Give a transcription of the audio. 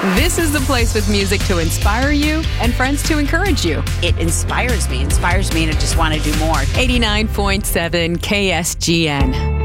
This is the place with music to inspire you and friends to encourage you. It inspires me, and I just want to do more. 89.7 KSGN.